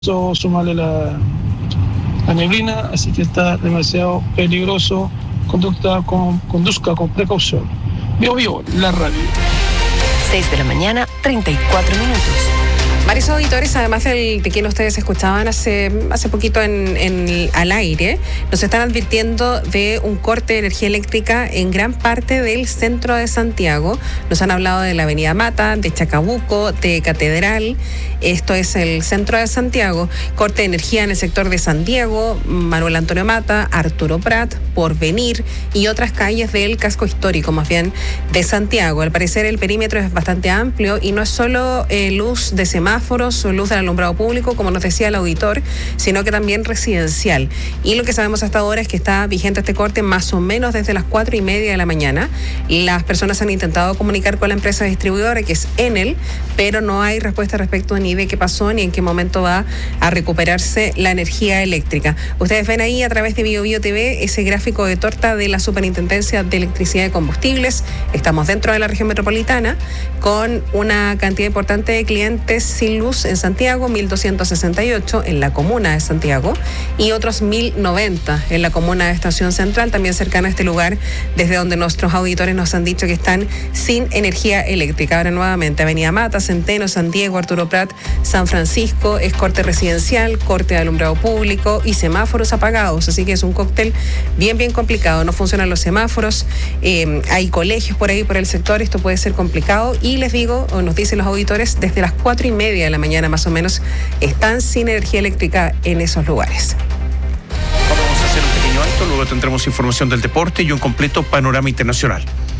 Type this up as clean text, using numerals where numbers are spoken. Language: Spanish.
Sumarle la neblina, así que está demasiado peligroso. Conduzca con precaución. Bio, la radio. 6 de la mañana, 34 minutos. Varios auditores, además de quien ustedes escuchaban hace poquito al aire, nos están advirtiendo de un corte de energía eléctrica en gran parte del centro de Santiago. Nos han hablado de la avenida Mata, de Chacabuco, de Catedral. Esto es el centro de Santiago. Corte de energía en el sector de San Diego, Manuel Antonio Mata, Arturo Prat, Porvenir y otras calles del casco histórico, más bien, de Santiago. Al parecer el perímetro es bastante amplio y no es solo luz de semáforos o luz del alumbrado público, como nos decía el auditor, sino que también residencial. Y lo que sabemos hasta ahora es que está vigente este corte más o menos desde las 4:30 de la mañana. Las personas han intentado comunicar con la empresa distribuidora, que es Enel, pero no hay respuesta respecto ni de qué pasó ni en qué momento va a recuperarse la energía eléctrica. Ustedes ven ahí a través de Bio TV ese gráfico de torta de la Superintendencia de Electricidad y Combustibles. Estamos dentro de la región metropolitana con una cantidad importante de clientes sin luz en Santiago, 1.268 en la comuna de Santiago y otros 1.090 en la comuna de Estación Central, también cercana a este lugar, desde donde nuestros auditores nos han dicho que están sin energía eléctrica. Ahora nuevamente, Avenida Mata, Centeno, San Diego, Arturo Prat, San Francisco, es corte residencial, corte de alumbrado público y semáforos apagados, así que es un cóctel bien complicado. No funcionan los semáforos, hay colegios por ahí, por el sector, esto puede ser complicado y les digo, o nos dicen los auditores, desde las 4:30 de la mañana más o menos están sin energía eléctrica en esos lugares. Vamos a hacer un pequeño alto, luego tendremos información del deporte y un completo panorama internacional.